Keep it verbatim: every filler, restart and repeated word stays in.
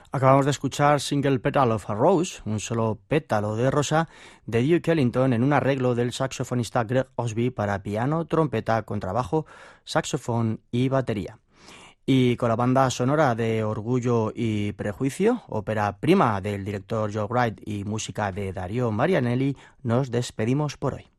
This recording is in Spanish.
Acabamos de escuchar Single Petal of a Rose, un solo pétalo de rosa, de Duke Ellington en un arreglo del saxofonista Greg Osby para piano, trompeta, contrabajo, saxofón y batería. Y con la banda sonora de Orgullo y Prejuicio, ópera prima del director Joe Wright y música de Dario Marianelli, nos despedimos por hoy.